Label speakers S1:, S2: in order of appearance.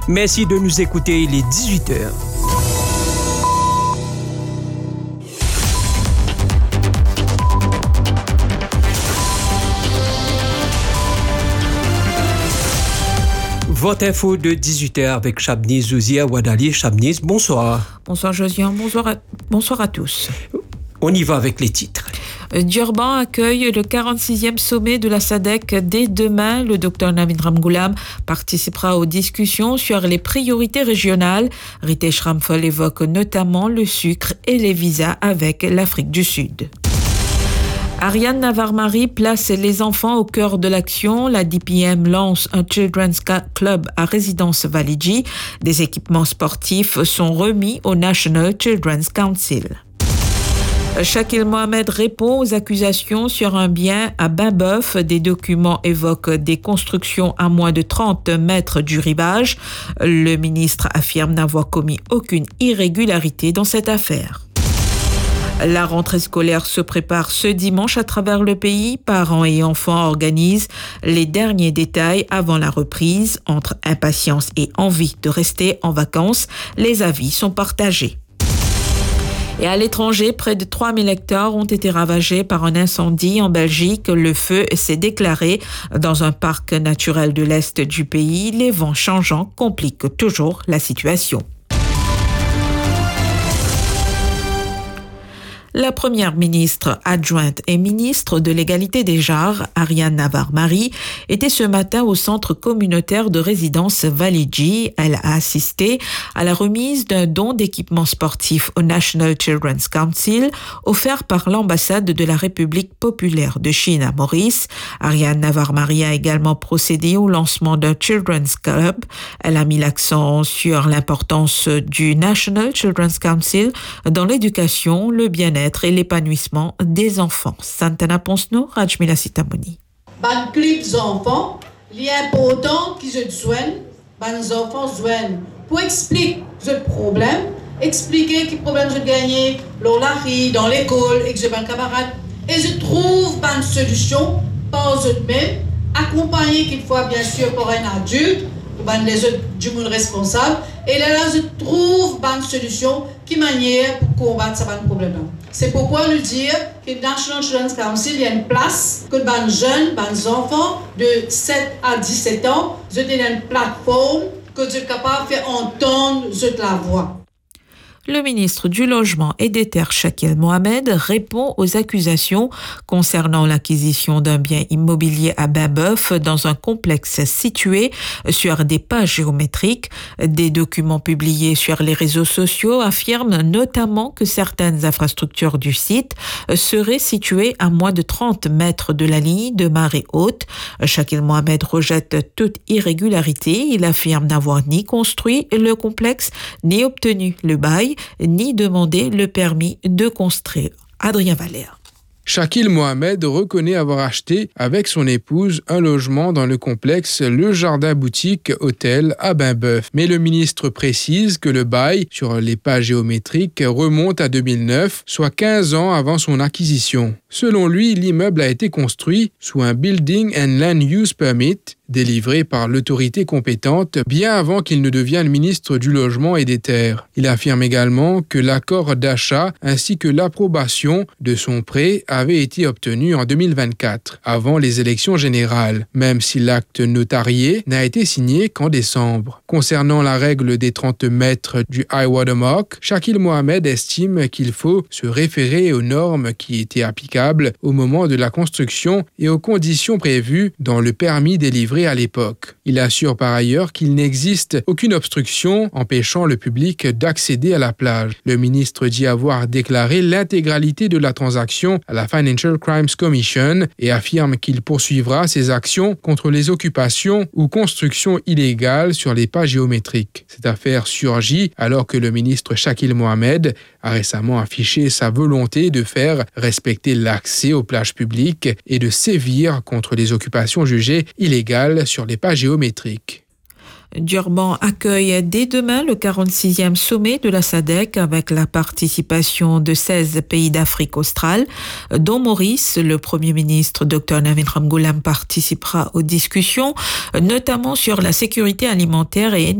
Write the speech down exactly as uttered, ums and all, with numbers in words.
S1: Merci de nous écouter, il est dix-huit heures. Votre info de dix-huit heures avec Chabniz Zouzia Ouadali. Chabniz, bonsoir.
S2: Bonsoir Josiane, bonsoir à, bonsoir à tous.
S1: On y va avec les titres.
S2: Durban accueille le quarante-sixième sommet de la S A D C dès demain. Le docteur Navin Ramgoolam participera aux discussions sur les priorités régionales. Ritesh Ramphal évoque notamment le sucre et les visas avec l'Afrique du Sud. Ariane Navarre-Marie place les enfants au cœur de l'action. La D P M lance un Children's Club à résidence Validji. Des équipements sportifs sont remis au National Children's Council. Shakil Mohamed répond aux accusations sur un bien à Bain-Bœuf. Des documents évoquent des constructions à moins de trente mètres du rivage. Le ministre affirme n'avoir commis aucune irrégularité dans cette affaire. La rentrée scolaire se prépare ce dimanche à travers le pays. Parents et enfants organisent les derniers détails avant la reprise. Entre impatience et envie de rester en vacances, les avis sont partagés. Et à l'étranger, près de trois mille hectares ont été ravagés par un incendie en Belgique. Le feu s'est déclaré dans un parc naturel de l'Est du pays. Les vents changeants compliquent toujours la situation. La première ministre adjointe et ministre de l'égalité des genres, Ariane Navarre-Marie, était ce matin au centre communautaire de résidence Validji. Elle a assisté à la remise d'un don d'équipements sportifs au National Children's Council, offert par l'ambassade de la République populaire de Chine à Maurice. Ariane Navarre-Marie a également procédé au lancement d'un Children's Club. Elle a mis l'accent sur l'importance du National Children's Council dans l'éducation, le bien-être et l'épanouissement des enfants. Santana Ponsno, Rajmila Sitamoni.
S3: Ban clip enfants, il est important qu'ils se soignent, ban enfants soignent pour expliquer le problème, expliquer quel problème je gagne dans la rue, dans l'école, et que je ban camarade, et je trouve ban solution par eux-mêmes, accompagné qu'il faut bien sûr par un adulte, ou ban les autres du monde responsable, et là, là je trouve ban solution qui manière pour combattre ce problème-là. C'est pourquoi nous dire que le National Children's Council, il y a une place que les jeunes, les enfants de sept à dix-sept ans, ils ont une plateforme que sont capables de faire entendre la voix.
S2: Le ministre du Logement et des Terres, Shakil Mohamed, répond aux accusations concernant l'acquisition d'un bien immobilier à Bain-Bœuf dans un complexe situé sur des pages géométriques. Des documents publiés sur les réseaux sociaux affirment notamment que certaines infrastructures du site seraient situées à moins de trente mètres de la ligne de marée haute. Shakil Mohamed rejette toute irrégularité. Il affirme n'avoir ni construit le complexe, ni obtenu le bail, ni demander le permis de construire. Adrien Valère.
S4: Shakil Mohamed reconnaît avoir acheté avec son épouse un logement dans le complexe Le Jardin Boutique Hôtel à Bain-Bœuf. Mais le ministre précise que le bail sur les pages géométriques remonte à deux mille neuf, soit quinze ans avant son acquisition. Selon lui, l'immeuble a été construit sous un Building and Land Use Permit délivré par l'autorité compétente bien avant qu'il ne devienne ministre du Logement et des Terres. Il affirme également que l'accord d'achat ainsi que l'approbation de son prêt avaient été obtenus en deux mille vingt-quatre, avant les élections générales, même si l'acte notarié n'a été signé qu'en décembre. Concernant la règle des trente mètres du high water mark, Shakil Mohamed estime qu'il faut se référer aux normes qui étaient applicables au moment de la construction et aux conditions prévues dans le permis délivré à l'époque. Il assure par ailleurs qu'il n'existe aucune obstruction empêchant le public d'accéder à la plage. Le ministre dit avoir déclaré l'intégralité de la transaction à la Financial Crimes Commission et affirme qu'il poursuivra ses actions contre les occupations ou constructions illégales sur les pas géométriques. Cette affaire surgit alors que le ministre Shakil Mohamed a récemment affiché sa volonté de faire respecter l'accès aux plages publiques et de sévir contre les occupations jugées illégales sur les pas géométriques.
S2: Durban accueille dès demain le quarante-sixième sommet de la S A D C avec la participation de seize pays d'Afrique australe, dont Maurice. Le Premier ministre docteur Navin Ramgoolam participera aux discussions, notamment sur la sécurité alimentaire et énergétique.